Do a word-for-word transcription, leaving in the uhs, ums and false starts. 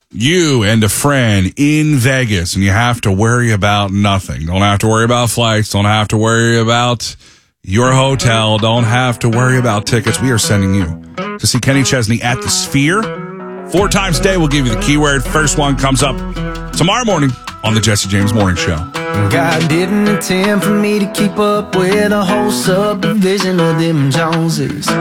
you and a friend in Vegas, and you have to worry about nothing. Don't have to worry about flights. Don't have to worry about your hotel. Don't have to worry about tickets. We are sending you to see Kenny Chesney at the Sphere. Four times a day, we'll give you the keyword. First one comes up tomorrow morning on the Jesse James Morning Show. God didn't intend for me to keep up with a whole subdivision of them Joneses.